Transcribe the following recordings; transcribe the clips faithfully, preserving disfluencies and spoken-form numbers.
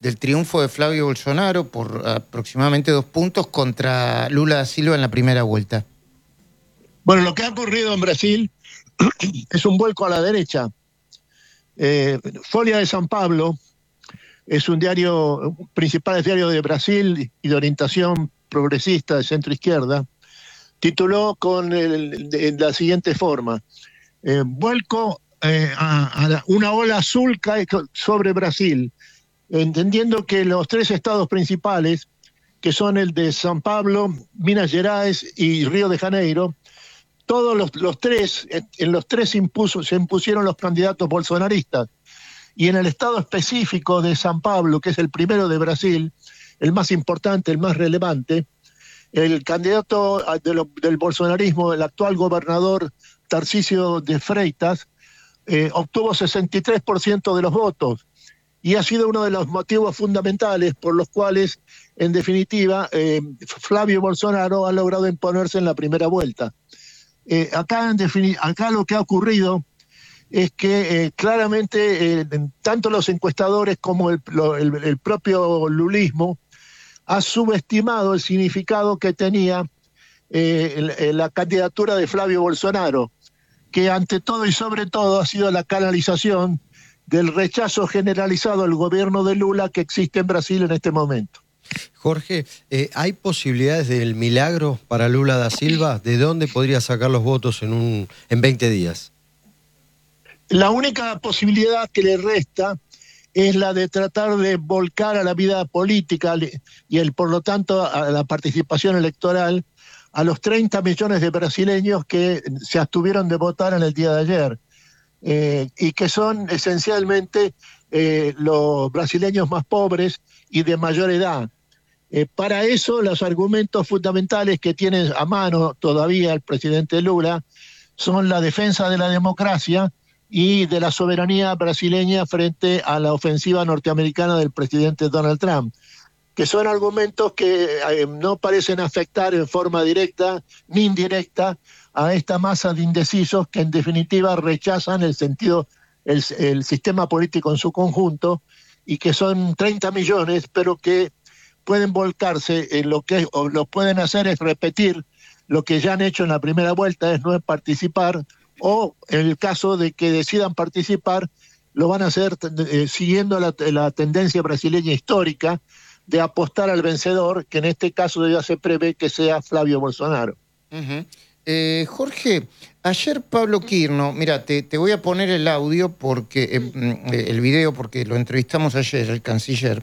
del triunfo de Flavio Bolsonaro por aproximadamente dos puntos contra Lula da Silva en la primera vuelta. Bueno, lo que ha ocurrido en Brasil es un vuelco a la derecha. Eh, Folha de San Pablo es un diario, principal diario de Brasil y de orientación progresista de centro-izquierda, tituló con el, de, de la siguiente forma: eh, vuelco eh, a, a la, una ola azul cae sobre Brasil, entendiendo que los tres estados principales, que son el de San Pablo, Minas Gerais y Río de Janeiro, todos los, los tres, en los tres impuso, se impusieron los candidatos bolsonaristas. Y en el estado específico de San Pablo, que es el primero de Brasil, el más importante, el más relevante, el candidato de lo, del bolsonarismo, el actual gobernador Tarcísio de Freitas, eh, obtuvo sesenta y tres por ciento de los votos. Y ha sido uno de los motivos fundamentales por los cuales, en definitiva, eh, Flavio Bolsonaro ha logrado imponerse en la primera vuelta. Eh, acá, en defini- acá lo que ha ocurrido es que eh, claramente eh, tanto los encuestadores como el, lo, el, el propio lulismo ha subestimado el significado que tenía eh, el, la candidatura de Flavio Bolsonaro, que ante todo y sobre todo ha sido la canalización del rechazo generalizado al gobierno de Lula que existe en Brasil en este momento. Jorge, eh, ¿hay posibilidades del milagro para Lula da Silva? ¿De dónde podría sacar los votos en, un, en veinte días? La única posibilidad que le resta es la de tratar de volcar a la vida política y el, por lo tanto a la participación electoral a los treinta millones de brasileños que se abstuvieron de votar en el día de ayer, eh, y que son esencialmente eh, los brasileños más pobres y de mayor edad. Eh, para eso, los argumentos fundamentales que tiene a mano todavía el presidente Lula son la defensa de la democracia y de la soberanía brasileña frente a la ofensiva norteamericana del presidente Donald Trump, que son argumentos que eh, no parecen afectar en forma directa ni indirecta a esta masa de indecisos que en definitiva rechazan el sentido, el, el sistema político en su conjunto, y que son treinta millones, pero que pueden volcarse en lo que o lo pueden hacer es repetir lo que ya han hecho en la primera vuelta, es no participar, o en el caso de que decidan participar, lo van a hacer eh, siguiendo la, la tendencia brasileña histórica de apostar al vencedor, que en este caso ya se prevé que sea Flavio Bolsonaro. Uh-huh. eh, Jorge, ayer Pablo Quirno, mira, te, te voy a poner el audio, porque eh, el video, porque lo entrevistamos ayer, el canciller,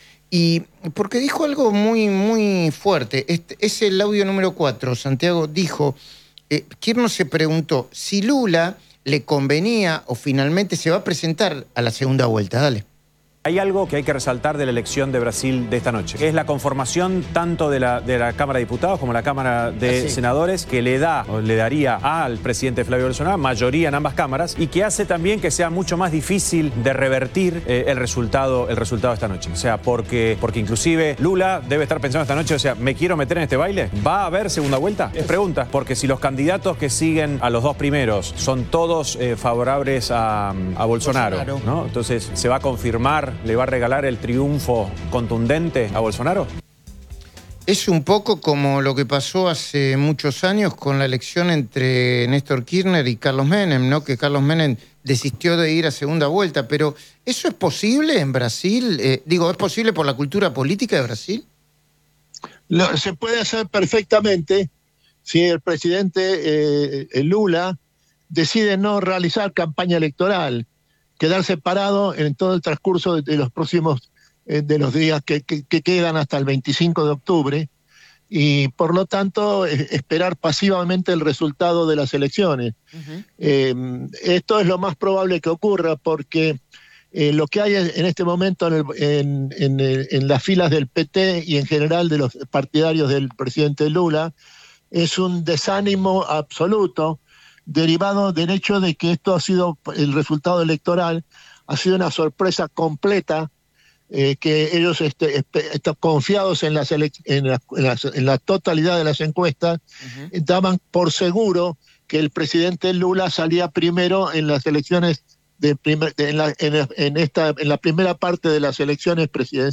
y porque dijo algo muy, muy fuerte. Este es el audio número cuatro. Santiago dijo, eh, Quirno se preguntó si Lula le convenía o finalmente se va a presentar a la segunda vuelta. Dale. Hay algo que hay que resaltar de la elección de Brasil de esta noche, que es la conformación tanto de la, de la Cámara de Diputados como la Cámara de Así. Senadores, que le da o le daría al presidente Flavio Bolsonaro mayoría en ambas cámaras, y que hace también que sea mucho más difícil de revertir eh, el resultado el resultado de esta noche. O sea, porque, porque inclusive Lula debe estar pensando esta noche, o sea, ¿me quiero meter en este baile? ¿Va a haber segunda vuelta? Es pregunta, porque si los candidatos que siguen a los dos primeros son todos eh, favorables a, a Bolsonaro, Bolsonaro, ¿no? Entonces, ¿se va a confirmar? ¿Le va a regalar el triunfo contundente a Bolsonaro? Es un poco como lo que pasó hace muchos años con la elección entre Néstor Kirchner y Carlos Menem, ¿no? Que Carlos Menem desistió de ir a segunda vuelta. Pero ¿eso es posible en Brasil? Eh, digo, ¿es posible por la cultura política de Brasil? Lo, se puede hacer perfectamente si el presidente eh, Lula decide no realizar campaña electoral, quedar separado en todo el transcurso de, de los próximos, eh, de los días que, que, que quedan hasta el veinticinco de octubre, y por lo tanto eh, esperar pasivamente el resultado de las elecciones. Uh-huh. Eh, esto es lo más probable que ocurra, porque eh, lo que hay en este momento en, el, en, en, el, en las filas del P T y en general de los partidarios del presidente Lula es un desánimo absoluto, derivado del hecho de que esto ha sido, el resultado electoral ha sido una sorpresa completa, eh, que ellos este, están confiados en, las en, la, en, las, en la totalidad de las encuestas, uh-huh. daban por seguro que el presidente Lula salía primero en las elecciones, de primer, de, en, la, en, en, esta, en la primera parte de las elecciones presidenciales.